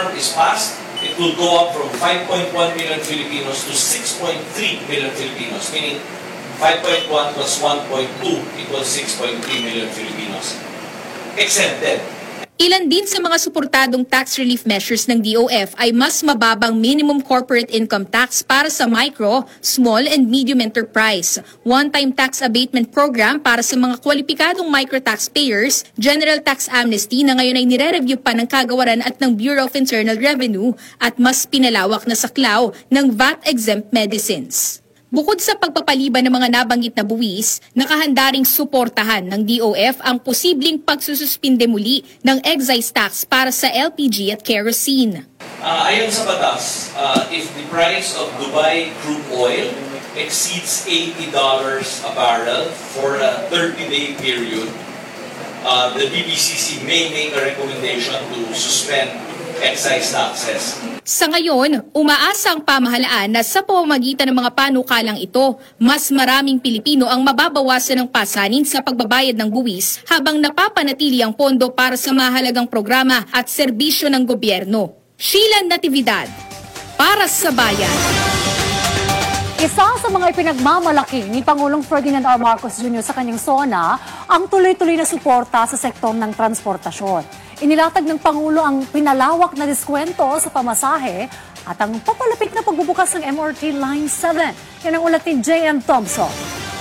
reform is passed, it will go up from 5.1 million Filipinos to 6.3 million Filipinos, meaning 5.1 plus 1.2 equals 6.3 million Filipinos exempted. Ilan din sa mga suportadong tax relief measures ng DOF ay mas mababang minimum corporate income tax para sa micro, small and medium enterprise, one-time tax abatement program para sa mga kwalipikadong micro taxpayers, general tax amnesty na ngayon ay nire-review pa ng Kagawaran at ng Bureau of Internal Revenue at mas pinalawak na saklaw ng VAT-exempt medicines. Bukod sa pagpapaliban ng mga nabanggit na buwis, nakahanda ring suportahan ng DOF ang posibleng pagsususpinde muli ng excise tax para sa LPG at kerosene. Ayon sa batas, if the price of Dubai crude oil exceeds $80 a barrel for a 30-day period, the BPCC may make a recommendation to suspend excise taxes. Sa ngayon, umaasa ang pamahalaan na sa pamamagitan ng mga panukalang ito, mas maraming Pilipino ang mababawasan ng pasanin sa pagbabayad ng buwis habang napapanatili ang pondo para sa mahalagang programa at serbisyo ng gobyerno. Sheila Natividad, para sa Bayan. Isa sa mga ipinagmamalaki ni Pangulong Ferdinand R. Marcos Jr. sa kanyang SONA ang tuloy-tuloy na suporta sa sektor ng transportasyon. Inilatag ng Pangulo ang pinalawak na diskwento sa pamasahe at ang papalapit na pagbubukas ng MRT Line 7. Yan ang ulat ni J.M. Thompson.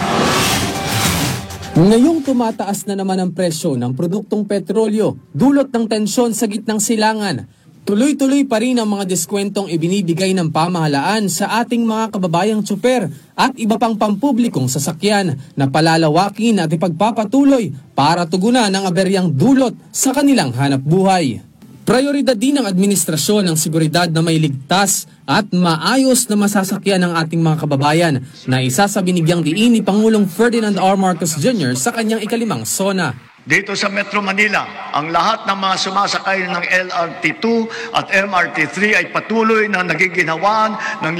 Ngayong tumataas na naman ang presyo ng produktong petrolyo, dulot ng tensyon sa gitnang silangan, tuloy-tuloy pa rin ang mga diskwentong ibinibigay ng pamahalaan sa ating mga kababayang tsuper at iba pang pampublikong sasakyan na palalawakin at ipagpapatuloy para tugunan ang aberyang dulot sa kanilang hanap buhay. Prioridad din ng administrasyon ang seguridad na may ligtas at maayos na masasakyan ng ating mga kababayan na isa sa binigyang diin ni Pangulong Ferdinand R. Marcos Jr. sa kanyang ikalimang SONA. Dito sa Metro Manila, ang lahat ng mga sumasakay ng LRT2 at MRT3 ay patuloy na nagiginhawaan ng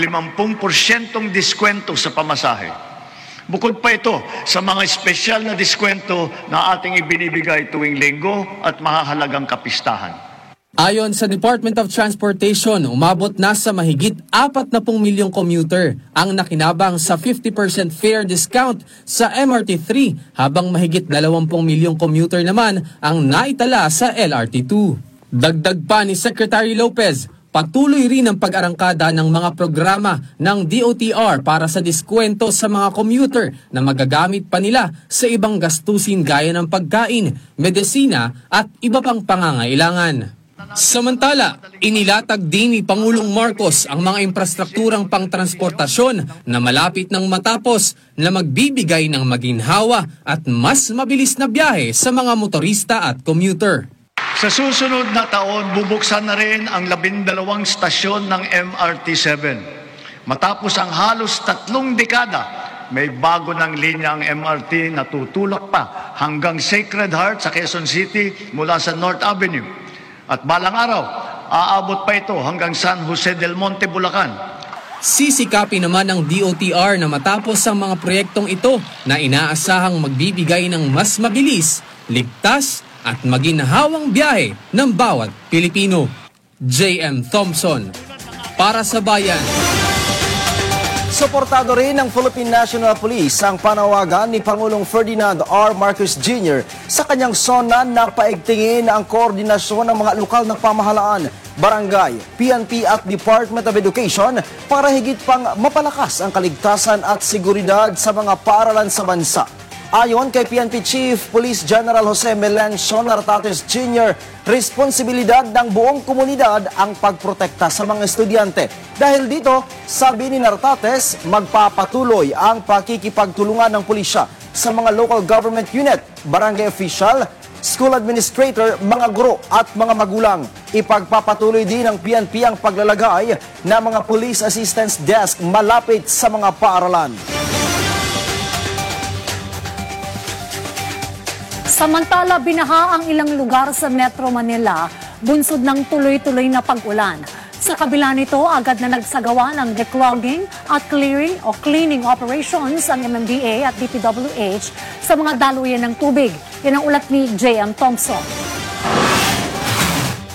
50% diskwento sa pamasahe. Bukod pa ito sa mga espesyal na diskwento na ating ibinibigay tuwing linggo at mahahalagang kapistahan. Ayon sa Department of Transportation, umabot na sa mahigit 40 milyong commuter ang nakinabang sa 50% fare discount sa MRT3 habang mahigit 20 milyong commuter naman ang naitala sa LRT2. Dagdag pa ni Secretary Lopez, patuloy rin ang pag-arangkada ng mga programa ng DOTR para sa diskwento sa mga commuter na magagamit pa nila sa ibang gastusin gaya ng pagkain, medisina at iba pang pangangailangan. Samantala, inilatag din ni Pangulong Marcos ang mga infrastrukturang pangtransportasyon na malapit nang matapos na magbibigay ng maginhawa at mas mabilis na biyahe sa mga motorista at commuter. Sa susunod na taon, bubuksan na rin ang 12 stasyon ng MRT7. Matapos ang halos 3 dekada, may bago ng linya ang MRT na tutulak pa hanggang Sacred Heart sa Quezon City mula sa North Avenue. At balang araw, aabot pa ito hanggang San Jose del Monte, Bulacan. Sisikapin naman ng DOTR na matapos ang mga proyektong ito na inaasahang magbibigay ng mas mabilis, ligtas at maginhawang biyahe ng bawat Pilipino. J.M. Thompson, para sa Bayan. Suportado rin ng Philippine National Police ang panawagan ni Pangulong Ferdinand R. Marcos Jr. sa kanyang SONA na paigtingin ang koordinasyon ng mga lokal na pamahalaan, barangay, PNP at Department of Education para higit pang mapalakas ang kaligtasan at seguridad sa mga paaralan sa bansa. Ayon kay PNP Chief Police General Jose Melencio Nartates Jr., responsibilidad ng buong komunidad ang pagprotekta sa mga estudyante. Dahil dito, sabi ni Nartates, magpapatuloy ang pakikipagtulungan ng pulisya sa mga local government unit, barangay official, school administrator, mga guro at mga magulang. Ipagpapatuloy din ng PNP ang paglalagay ng mga police assistance desk malapit sa mga paaralan. Samantala, binaha ang ilang lugar sa Metro Manila, bunsod ng tuloy-tuloy na pag-ulan. Sa kabila nito, agad na nagsagawa ng declogging at cleaning operations ang MMDA at DPWH sa mga daluyan ng tubig. Yan ang ulat ni J.M. Thompson.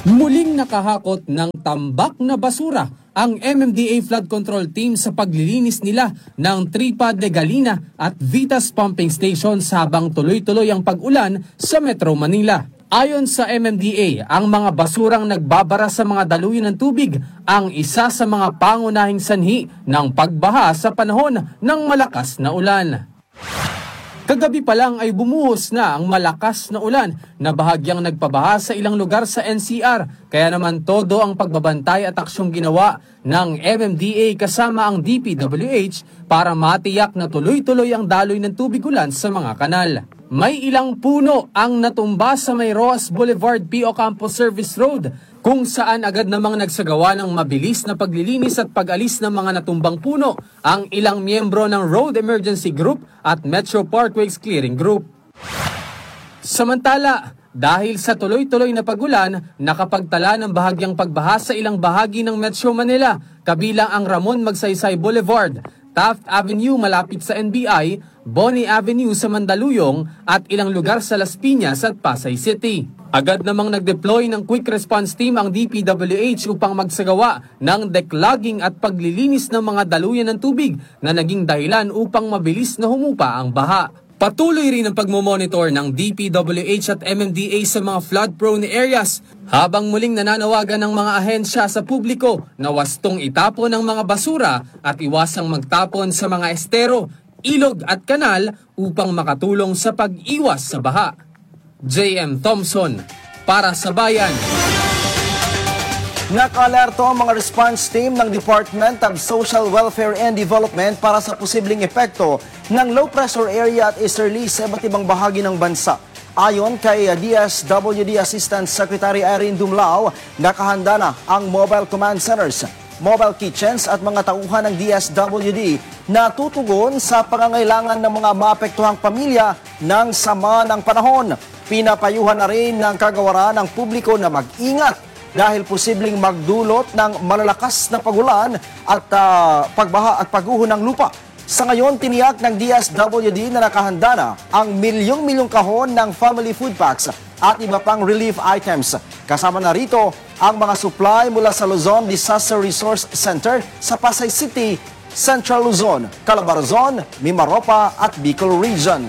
Muling nakahakot ng tambak na basura ang MMDA Flood Control Team sa paglilinis nila ng Tripad de Galina at Vitas Pumping Stations habang tuloy-tuloy ang pag-ulan sa Metro Manila. Ayon sa MMDA, ang mga basurang nagbabara sa mga daluyan ng tubig ang isa sa mga pangunahing sanhi ng pagbaha sa panahon ng malakas na ulan. Kagabi pa lang ay bumuhos na ang malakas na ulan na bahagyang nagpabaha sa ilang lugar sa NCR. Kaya naman todo ang pagbabantay at aksyong ginawa ng MMDA kasama ang DPWH para matiyak na tuloy-tuloy ang daloy ng tubig ulan sa mga kanal. May ilang puno ang natumba sa may Roas Boulevard P.O. Campos Service Road kung saan agad namang nagsagawa ng mabilis na paglilinis at pag-alis ng mga natumbang puno ang ilang miyembro ng Road Emergency Group at Metro Parkways Clearing Group. Samantala, dahil sa tuloy-tuloy na pagulan, nakapagtala ng bahagyang pagbaha sa ilang bahagi ng Metro Manila, kabilang ang Ramon Magsaysay Boulevard, Taft Avenue malapit sa NBI, Bonnie Avenue sa Mandaluyong at ilang lugar sa Las Piñas at Pasay City. Agad namang nag-deploy ng Quick Response Team ang DPWH upang magsagawa ng declogging at paglilinis ng mga daluyan ng tubig na naging dahilan upang mabilis na humupa ang baha. Patuloy rin ang pagmomonitor ng DPWH at MMDA sa mga flood-prone areas habang muling nananawagan ng mga ahensya sa publiko na wastong itapon ng mga basura at iwasang magtapon sa mga estero, ilog at kanal upang makatulong sa pag-iwas sa baha. J.M. Thompson, para sa Bayan. Naka-alerto ang mga response team ng Department of Social Welfare and Development para sa posibleng epekto ng low-pressure area at easterly sa iba't ibang bahagi ng bansa. Ayon kay DSWD Assistant Secretary Irene Dumlao, nakahanda na ang mobile command centers, mobile kitchens at mga tauhan ng DSWD na tutugon sa pangangailangan ng mga maapektuhang pamilya ng sama ng panahon. Pinapayuhan na rin ng kagawaran ng publiko na mag-ingat dahil posibleng magdulot ng malalakas na pagulan at pagbaha at pagguho ng lupa. Sa ngayon, tiniyak ng DSWD na nakahanda na ang milyong-milyong kahon ng family food packs at iba pang relief items. Kasama na rito ang mga supply mula sa Luzon Disaster Resource Center sa Pasay City, Central Luzon, Calabarzon, Mimaropa at Bicol Region.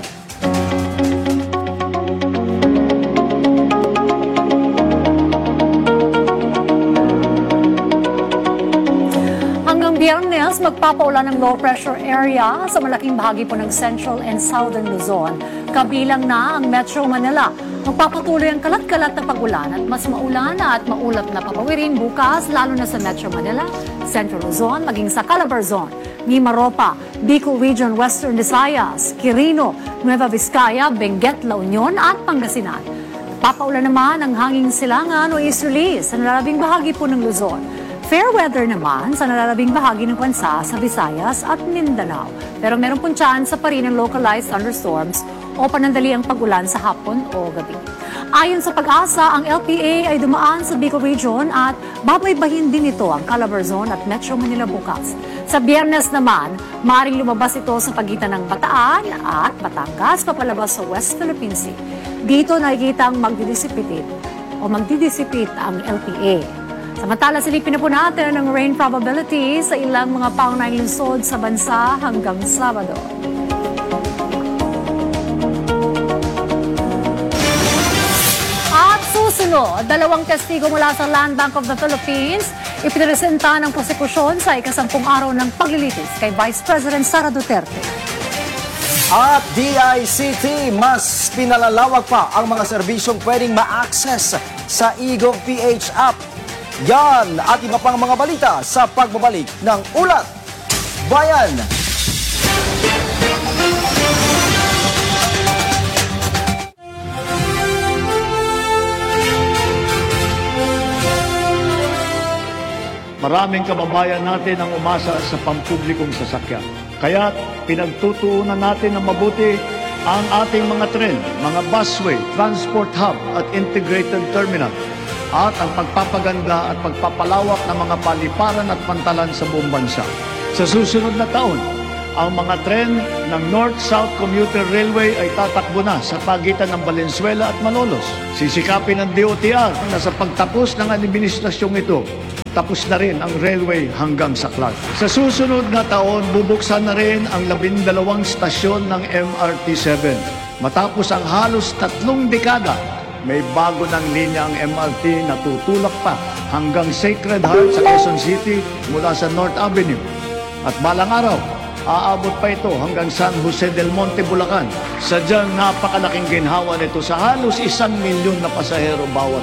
Biyernes, magpapaulan ng low-pressure area sa malaking bahagi po ng Central and Southern Luzon. Kabilang na ang Metro Manila. Magpapatuloy ang kalat-kalat na pagulan at mas maulan at maulap na papawirin bukas, lalo na sa Metro Manila, Central Luzon, maging sa Calabarzon, Mimaropa, Bicol Region, Western Visayas, Quirino, Nueva Vizcaya, Benguet, La Union at Pangasinan. Papaulan naman ang hanging silangan o easterly sa nalalabing bahagi po ng Luzon. Fair weather naman sa nalalabing bahagi ng bansa sa Visayas at Mindanao. Pero meron pong tsansa pa rin ng localized thunderstorms o panandaliang pag-ulan sa hapon o gabi. Ayon sa Pag-asa, ang LPA ay dumaan sa Bicol Region at babaybahin din ito ang Calabarzon at Metro Manila bukas. Sa Biyernes naman, maaaring lumabas ito sa pagitan ng Bataan at Batangas papalabas sa West Philippine Sea. Dito nakikita ang magdidisipit ang LPA. Samantala, silipin na po natin ang rain probability sa ilang mga pangunahing lungsod sa bansa hanggang Sabado. At susunod, 2 testigo mula sa Land Bank of the Philippines, ipinresenta ng prosekusyon sa ika-10 araw ng paglilitis kay Vice President Sara Duterte. At DICT, mas pinalalawag pa ang mga serbisyong pwedeng ma-access sa eGov.ph app. Yan at iba pang mga balita sa pagbabalik ng Ulat Bayan. Maraming kababayan natin ang umasa sa pampublikong sasakyan. Kaya pinagtutuunan natin ng mabuti ang ating mga tren, mga busway, transport hub at integrated terminal, at ang pagpapaganda at pagpapalawak ng mga paliparan at pantalan sa buong bansa. Sa susunod na taon, Ang mga tren ng North-South Commuter Railway ay tatakbo na sa pagitan ng Valenzuela at Malolos. Sisikapin ng DOTR na sa pagtapos ng administrasyong ito, tapos na rin ang railway hanggang sa Clark. Sa susunod na taon, bubuksan na rin ang 12 stasyon ng MRT-7. Matapos ang halos 3 dekada, may bago ng linya ang MRT na tutulak pa hanggang Sacred Heart sa Quezon City mula sa North Avenue. At balang araw, aabot pa ito hanggang San Jose del Monte, Bulacan. Sadyang napakalaking ginhawa nito sa halos 1 milyon na pasahero bawat